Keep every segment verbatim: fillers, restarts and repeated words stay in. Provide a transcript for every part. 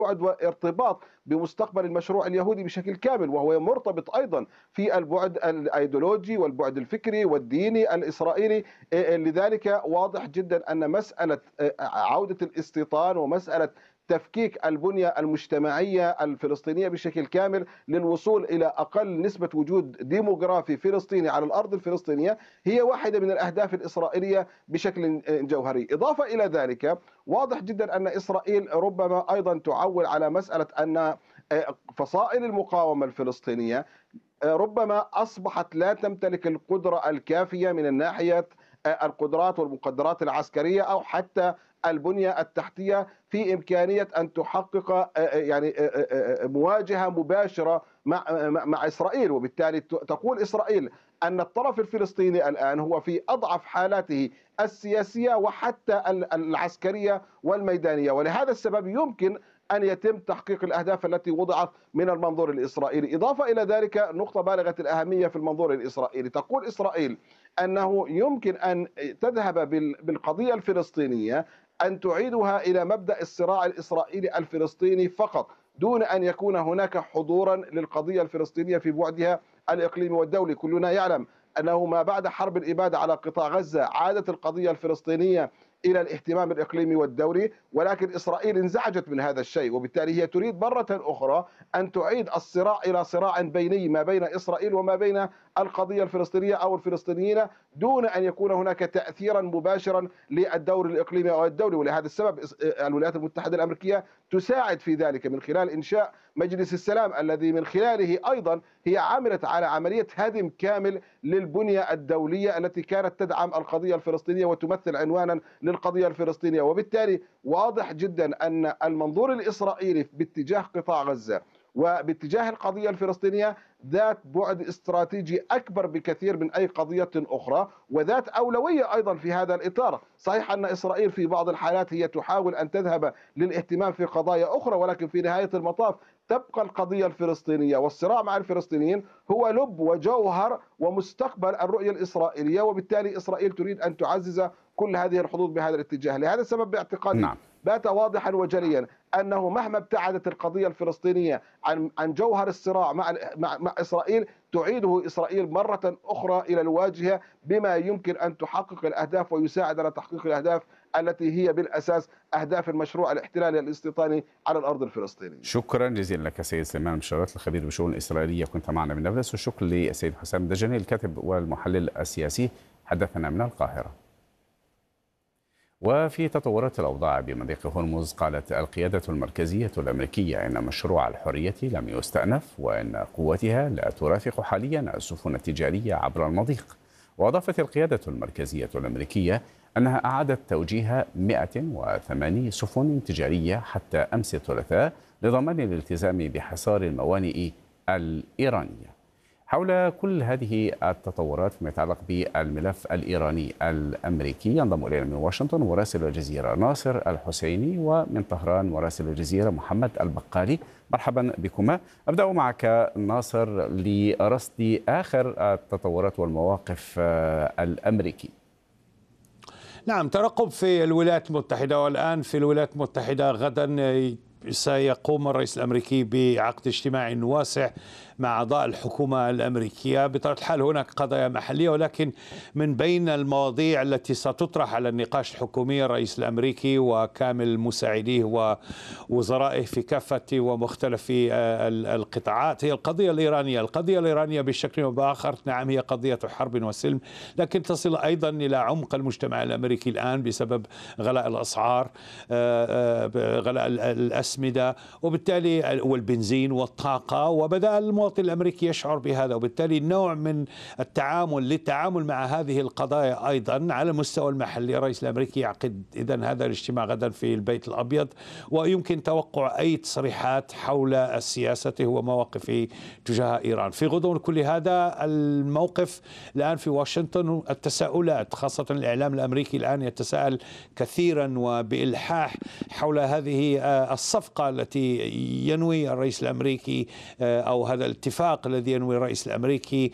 بعد وارتباط بمستقبل المشروع اليهودي بشكل كامل، وهو مرتبط أيضا في البعد الأيديولوجي والبعد الفكري والديني الإسرائيلي. لذلك واضح جدا أن مسألة عودة الاستيطان ومسألة تفكيك البنية المجتمعية الفلسطينية بشكل كامل للوصول إلى أقل نسبة وجود ديموغرافي فلسطيني على الأرض الفلسطينية هي واحدة من الأهداف الإسرائيلية بشكل جوهري. إضافة إلى ذلك واضح جدا أن إسرائيل ربما أيضا تعول على مسألة أن فصائل المقاومة الفلسطينية ربما أصبحت لا تمتلك القدرة الكافية من الناحية القدرات والمقدرات العسكرية أو حتى البنية التحتية في إمكانية أن تحقق يعني مواجهة مباشرة مع مع إسرائيل. وبالتالي تقول إسرائيل أن الطرف الفلسطيني الآن هو في أضعف حالاته السياسية وحتى العسكرية والميدانية، ولهذا السبب يمكن أن يتم تحقيق الأهداف التي وضعت من المنظور الإسرائيلي. إضافة إلى ذلك نقطة بالغة الأهمية في المنظور الإسرائيلي، تقول إسرائيل أنه يمكن أن تذهب بالقضية الفلسطينية أن تعيدها إلى مبدأ الصراع الإسرائيلي الفلسطيني فقط دون أن يكون هناك حضورا للقضية الفلسطينية في بعدها الإقليمي والدولي. كلنا يعلم أنه ما بعد حرب الإبادة على قطاع غزة عادت القضية الفلسطينية إلى الاهتمام الإقليمي والدولي، ولكن إسرائيل انزعجت من هذا الشيء، وبالتالي هي تريد مرة أخرى أن تعيد الصراع إلى صراع بيني ما بين إسرائيل وما بين القضية الفلسطينية أو الفلسطينيين دون أن يكون هناك تأثيرا مباشرا للدور الإقليمي أو الدولي. ولهذا السبب الولايات المتحدة الأمريكية تساعد في ذلك من خلال إنشاء مجلس السلام الذي من خلاله أيضا هي عملت على عملية هدم كامل للبنية الدولية التي كانت تدعم القضية الفلسطينية وتمثل عنوانا للقضية الفلسطينية. وبالتالي واضح جدا أن المنظور الإسرائيلي باتجاه قطاع غزة وباتجاه القضية الفلسطينية ذات بعد استراتيجي أكبر بكثير من أي قضية أخرى وذات أولوية أيضا في هذا الإطار. صحيح أن إسرائيل في بعض الحالات هي تحاول أن تذهب للاهتمام في قضايا أخرى، ولكن في نهاية المطاف تبقى القضية الفلسطينية والصراع مع الفلسطينيين هو لب وجوهر ومستقبل الرؤية الإسرائيلية، وبالتالي إسرائيل تريد أن تعزز كل هذه الحدود بهذا الاتجاه. لهذا السبب باعتقادي نعم. بات واضحا وجليا أنه مهما ابتعدت القضية الفلسطينية عن عن جوهر الصراع مع مع, مع إسرائيل تعيده إسرائيل مرة أخرى إلى الواجهة بما يمكن أن تحقق الأهداف ويساعد على تحقيق الأهداف التي هي بالأساس أهداف المشروع الاحتلالي الاستيطاني على الأرض الفلسطينية. شكرا جزيلا لك سيد سليمان مشارات الخبير بالشؤون الإسرائيلية، كنت معنا من نابلس، والشكر للسيد حسام الدجاني الكاتب والمحلل السياسي حدثنا من القاهرة. وفي تطورات الأوضاع بمضيق هرمز، قالت القيادة المركزية الأمريكية إن مشروع الحرية لم يستأنف وإن قوتها لا ترافق حاليا السفن التجارية عبر المضيق. وأضافت القيادة المركزية الأمريكية أنها أعادت توجيه مئة وثمانية سفن تجارية حتى أمس الثلاثاء لضمان الالتزام بحصار الموانئ الإيرانية. حول كل هذه التطورات فيما يتعلق بالملف الإيراني الأمريكي ينضم إلينا من واشنطن مراسل الجزيرة ناصر الحسيني، ومن طهران مراسل الجزيرة محمد البقالي. مرحبا بكما. أبدأ معك ناصر لرصد آخر التطورات والمواقف الأمريكي. نعم، ترقب في الولايات المتحدة، والآن في الولايات المتحدة غدا سيقوم الرئيس الأمريكي بعقد اجتماع واسع مع أعضاء الحكومة الأمريكية. بطبيعة الحال هناك قضايا محلية، ولكن من بين المواضيع التي ستطرح على النقاش الحكومي الرئيس الأمريكي وكامل مساعديه ووزرائه في كافة ومختلف القطاعات هي القضية الإيرانية. القضية الإيرانية بشكل أو بآخر نعم هي قضية حرب وسلم، لكن تصل أيضا إلى عمق المجتمع الأمريكي الآن بسبب غلاء الأسعار، غلاء الأسمدة وبالتالي والبنزين والطاقة، وبدأ المواطن الأمريكي يشعر بهذا، وبالتالي نوع من التعامل للتعامل مع هذه القضايا أيضا على المستوى المحلي. الرئيس الأمريكي يعقد إذن هذا الاجتماع غدا في البيت الأبيض، ويمكن توقع أي تصريحات حول سياسته ومواقفه تجاه إيران. في غضون كل هذا الموقف الآن في واشنطن التساؤلات، خاصة الإعلام الأمريكي الآن يتساءل كثيرا وبإلحاح حول هذه الصفقة التي ينوي الرئيس الأمريكي أو هذا الاتفاق الذي ينوي الرئيس الأمريكي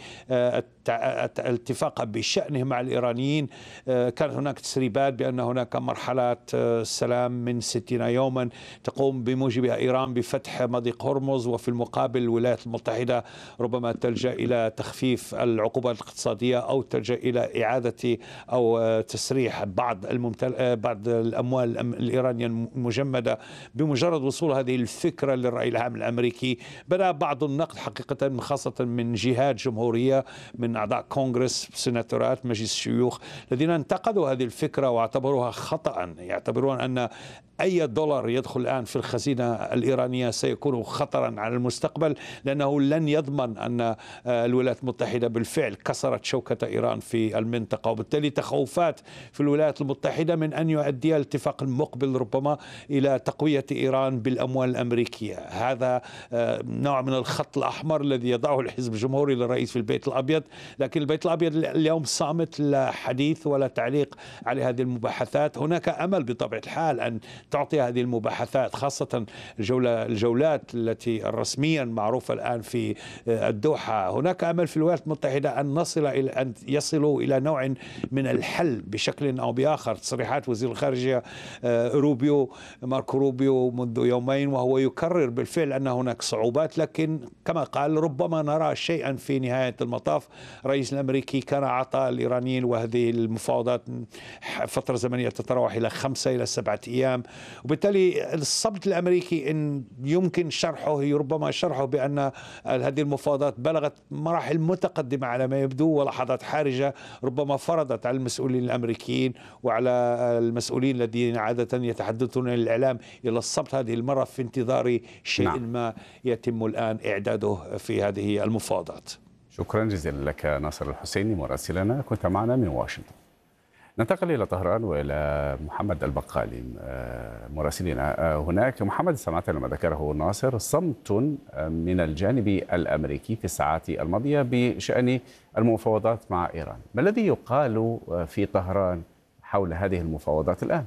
الاتفاق بشأنه مع الإيرانيين. كانت هناك تسريبات بأن هناك مرحلات سلام من ستين يوما تقوم بموجبها إيران بفتح مضيق هرمز، وفي المقابل الولايات المتحدة ربما تلجأ إلى تخفيف العقوبات الاقتصادية أو تلجأ إلى إعادة أو تسريح بعض الممتل... بعض الأموال الإيرانية المجمدة. بمجرد وصول هذه الفكرة للرأي العام الأمريكي بدأ بعض النقد حقيقة، خاصة من جهات جمهورية، من أعضاء كونغرس، سيناتورات، مجلس الشيوخ، الذين انتقدوا هذه الفكرة واعتبروها خطأ. يعتبرون أن أي دولار يدخل الآن في الخزينة الإيرانية سيكون خطرا على المستقبل، لأنه لن يضمن أن الولايات المتحدة بالفعل كسرت شوكة إيران في المنطقة، وبالتالي تخوفات في الولايات المتحدة من أن يؤدي الاتفاق المقبل ربما إلى تقوية إيران بالأموال الأمريكية. هذا نوع من الخط الأحمر الذي يضعه الحزب الجمهوري للرئيس في البيت الأبيض، لكن البيت الأبيض اليوم صامت، لا حديث ولا تعليق على هذه المباحثات. هناك أمل بطبيعة الحال أن تعطي هذه المباحثات، خاصة الجولة الجولات التي رسميا معروفة الآن في الدوحة. هناك أمل في الولايات المتحدة أن نصل إلى أن يصلوا إلى نوع من الحل بشكل أو بآخر. تصريحات وزير الخارجية روبيو ماركو روبيو منذ يومين وهو يكرر بالفعل أن هناك صعوبات، لكن كما قال ربما نرى شيئا في نهاية المطاف. الرئيس الأمريكي كان أعطى الإيرانيين وهذه المفاوضات فترة زمنية تتراوح إلى خمسة إلى سبعة أيام، وبالتالي الصمت الأمريكي إن يمكن شرحه ربما شرحه بأن هذه المفاوضات بلغت مراحل متقدمة على ما يبدو، ولحظات حرجة ربما فرضت على المسؤولين الأمريكيين وعلى المسؤولين الذين عادة يتحدثون للإعلام إلى الصمت هذه المرة في انتظار شيء نعم. ما يتم الآن إعداده في هذه المفاوضات. شكرا جزيلا لك ناصر الحسيني مراسلنا، كنت معنا من واشنطن. ننتقل إلى طهران وإلى محمد البقالي مراسلنا هناك. محمد، سمعت لما ذكره ناصر صمت من الجانب الأمريكي في الساعات الماضية بشأن المفاوضات مع إيران. ما الذي يقال في طهران حول هذه المفاوضات الآن؟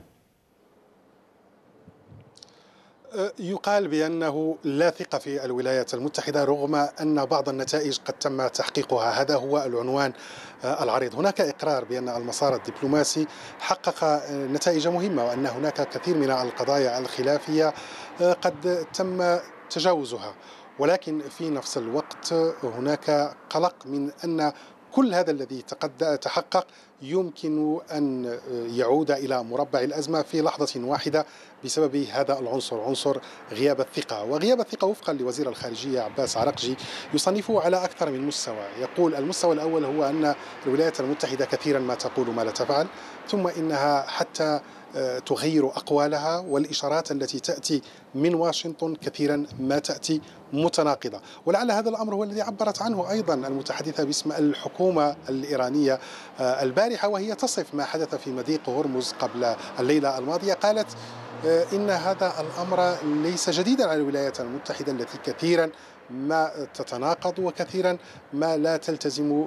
يقال بأنه لا ثقة في الولايات المتحدة رغم أن بعض النتائج قد تم تحقيقها. هذا هو العنوان العريض. هناك إقرار بأن المسار الدبلوماسي حقق نتائج مهمة، وأن هناك كثير من القضايا الخلافية قد تم تجاوزها، ولكن في نفس الوقت هناك قلق من أن كل هذا الذي تحقق يمكن أن يعود إلى مربع الأزمة في لحظة واحدة بسبب هذا العنصر، عنصر غياب الثقة. وغياب الثقة وفقا لوزير الخارجية عباس عراقجي يصنفه على أكثر من مستوى. يقول المستوى الأول هو أن الولايات المتحدة كثيرا ما تقول ما لا تفعل، ثم إنها حتى تغير أقوالها، والإشارات التي تأتي من واشنطن كثيرا ما تأتي متناقضة. ولعل هذا الأمر هو الذي عبرت عنه أيضا المتحدثة باسم الحكومة الإيرانية البارحة، وهي تصف ما حدث في مضيق هرمز قبل الليلة الماضية. قالت إن هذا الأمر ليس جديدا على الولايات المتحدة التي كثيرا ما تتناقض وكثيرا ما لا تلتزم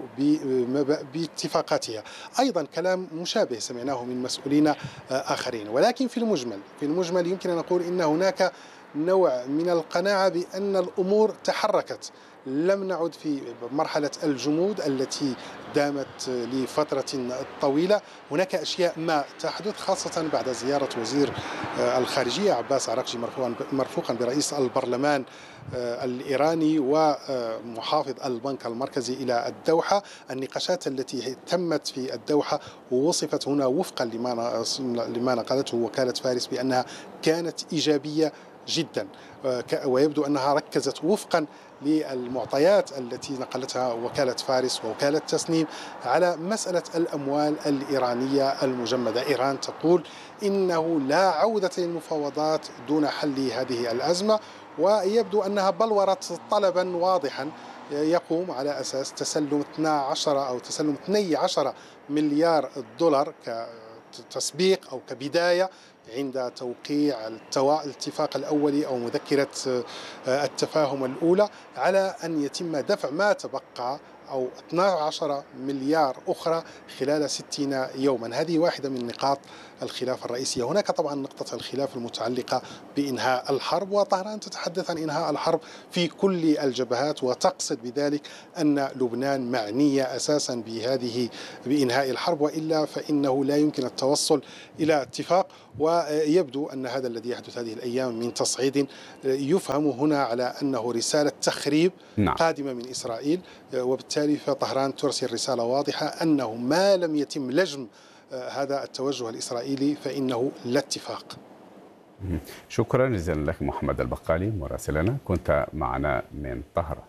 باتفاقاتها. أيضا كلام مشابه سمعناه من مسؤولين آخرين. ولكن في المجمل في المجمل يمكن أن نقول إن هناك نوع من القناعة بأن الأمور تحركت. لم نعد في مرحلة الجمود التي دامت لفترة طويلة. هناك أشياء ما تحدث، خاصة بعد زيارة وزير الخارجية عباس عراقجي مرفوقا برئيس البرلمان الإيراني ومحافظ البنك المركزي إلى الدوحة. النقاشات التي تمت في الدوحة ووصفت هنا وفقا لما نقلته وكالة فارس بأنها كانت إيجابية جدا، ويبدو أنها ركزت وفقا للمعطيات التي نقلتها وكالة فارس ووكالة تسنيم على مسألة الأموال الإيرانية المجمدة. إيران تقول إنه لا عودة للمفاوضات دون حل هذه الأزمة، ويبدو أنها بلورت طلبا واضحا يقوم على أساس تسلم اثني عشر أو تسلم اثني عشر مليار دولار كتسبيق أو كبداية عند توقيع الاتفاق الأولي أو مذكرة التفاهم الأولى، على أن يتم دفع ما تبقى أو اثنتا عشرة مليار أخرى خلال ستين يوما. هذه واحدة من نقاط الخلاف الرئيسية. هناك طبعا نقطة الخلاف المتعلقة بإنهاء الحرب، وطهران تتحدث عن إنهاء الحرب في كل الجبهات، وتقصد بذلك أن لبنان معنية أساسا بهذه بإنهاء الحرب، وإلا فإنه لا يمكن التوصل إلى اتفاق. ويبدو أن هذا الذي يحدث هذه الأيام من تصعيد يفهم هنا على أنه رسالة تخريب نعم. قادمة من إسرائيل، وبالتالي فطهران ترسل رسالة واضحة أنه ما لم يتم لجم هذا التوجه الإسرائيلي فإنه لا اتفاق. شكرا جزيلا لك محمد البقالي مراسلنا، كنت معنا من طهران.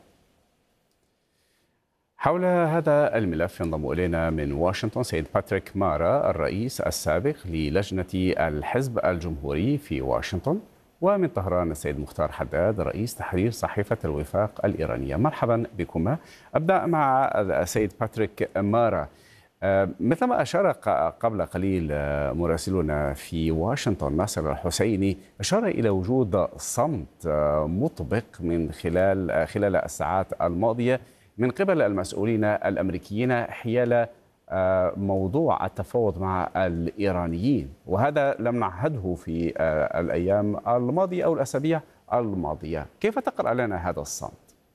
حول هذا الملف ينضم إلينا من واشنطن سيد باتريك مارا الرئيس السابق للجنة الحزب الجمهوري في واشنطن، ومن طهران السيد مختار حداد رئيس تحرير صحيفة الوفاق الإيرانية. مرحبا بكما. أبدأ مع السيد باتريك مارا. مثلما أشار قبل قليل مراسلنا في واشنطن ناصر الحسيني، أشار إلى وجود صمت مطبق من خلال خلال الساعات الماضية من قبل المسؤولين الأمريكيين حيال موضوع التفاوض مع الإيرانيين، وهذا لم نعهده في الأيام الماضية أو الأسابيع الماضية. كيف تقرأ لنا هذا الصمت؟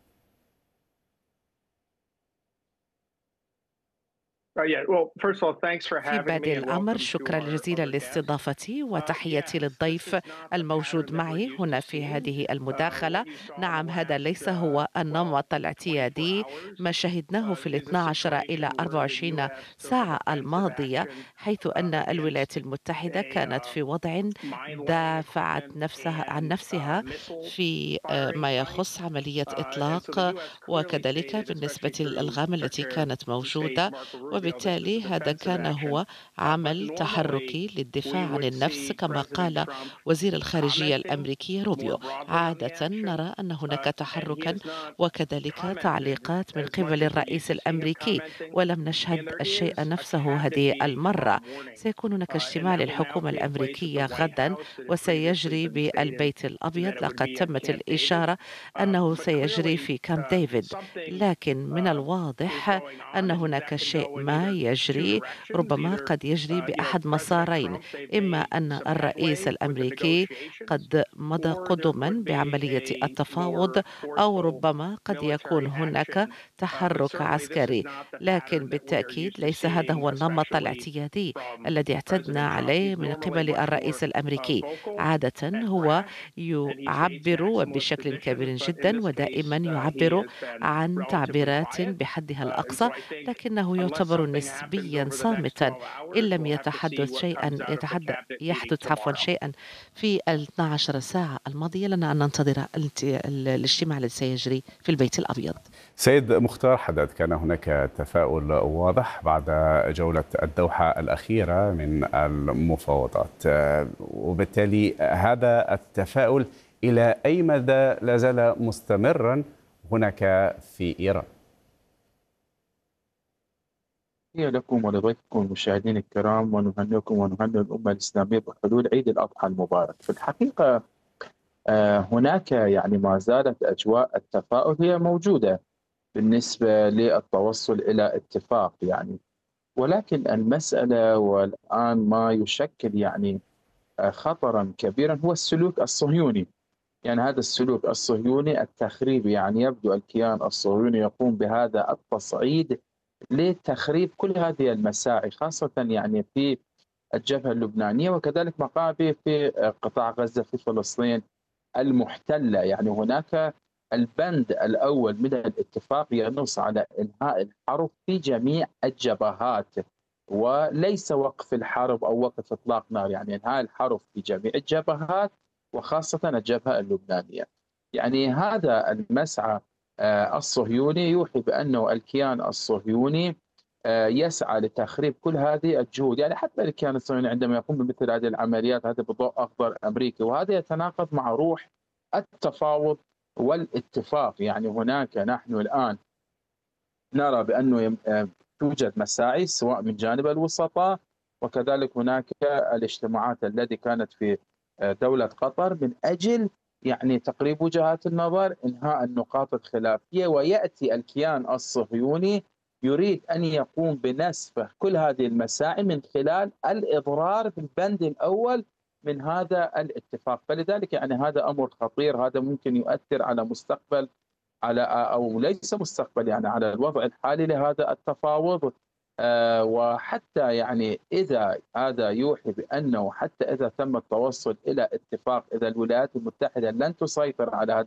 في بادئ الأمر شكرا جزيلا لاستضافتي وتحياتي للضيف الموجود معي هنا في هذه المداخلة. نعم، هذا ليس هو النمط الاعتيادي ما شهدناه في الاثنى عشر إلى أربع وعشرين ساعة الماضية، حيث أن الولايات المتحدة كانت في وضع دافعت نفسها عن نفسها في ما يخص عملية إطلاق، وكذلك بالنسبة للألغام التي كانت موجودة. وبالتالي هذا كان هو عمل تحركي للدفاع عن النفس كما قال وزير الخارجية الأمريكي روبيو. عادة نرى أن هناك تحركا وكذلك تعليقات من قبل الرئيس الأمريكي، ولم نشهد الشيء نفسه هذه المرة. سيكون هناك اجتماع للحكومة الأمريكية غدا وسيجري بالبيت الأبيض. لقد تمت الإشارة أنه سيجري في كامب ديفيد، لكن من الواضح أن هناك شيء ما يجري ربما قد يجري بأحد مسارين: إما أن الرئيس الأمريكي قد مضى قدما بعملية التفاوض، أو ربما قد يكون هناك تحرك عسكري. لكن بالتأكيد ليس هذا هو النمط الاعتيادي الذي اعتدنا عليه من قبل الرئيس الأمريكي. عادة هو يعبر بشكل كبير جدا ودائما يعبر عن تعبيرات بحدها الأقصى، لكنه يعتبر نسبيا صامتا إن لم يتحدث شيئا يتحدث يحدث عفوا شيئا في ال اثنتي عشرة ساعة الماضية. لنا أن ننتظر الاجتماع الذي سيجري في البيت الأبيض. سيد مختار حداد، كان هناك تفاؤل واضح بعد جولة الدوحة الأخيرة من المفاوضات، وبالتالي هذا التفاؤل إلى أي مدى لا زال مستمرا هناك في إيران؟ تحية لكم ولضيفكم المشاهدين الكرام، ونهنئكم ونهنئ الأمة الإسلامية بحلول عيد الأضحى المبارك. في الحقيقة هناك يعني ما زالت أجواء التفاؤل هي موجودة بالنسبة للتوصل إلى اتفاق يعني، ولكن المسألة والآن ما يشكل يعني خطرا كبيرا هو السلوك الصهيوني. يعني هذا السلوك الصهيوني التخريبي، يعني يبدو الكيان الصهيوني يقوم بهذا التصعيد لتخريب كل هذه المساعي، خاصة يعني في الجبهة اللبنانية، وكذلك ما قام به في قطاع غزة في فلسطين المحتلة. يعني هناك البند الأول من الاتفاق ينص على إنهاء الحرب في جميع الجبهات، وليس وقف الحرب أو وقف إطلاق نار، يعني إنهاء الحرب في جميع الجبهات وخاصة الجبهة اللبنانية. يعني هذا المسعى الصهيوني يوحي بأنه الكيان الصهيوني يسعى لتخريب كل هذه الجهود. يعني حتى الكيان الصهيوني عندما يقوم بمثل هذه العمليات هذا بضوء أخضر أمريكي، وهذا يتناقض مع روح التفاوض والاتفاق. يعني هناك نحن الآن نرى بأنه توجد مساعي سواء من جانب الوسطاء، وكذلك هناك الاجتماعات التي كانت في دولة قطر من أجل يعني تقريب وجهات النظر، إنهاء النقاط الخلافية، ويأتي الكيان الصهيوني يريد أن يقوم بنسف كل هذه المساعي من خلال الإضرار بالبند الأول من هذا الاتفاق. فلذلك يعني هذا أمر خطير، هذا ممكن يؤثر على مستقبل، على أو ليس مستقبل، يعني على الوضع الحالي لهذا التفاوض. آه وحتى يعني إذا هذا يوحي بأنه حتى إذا تم التوصل إلى اتفاق، إذا الولايات المتحدة لن تسيطر على هذا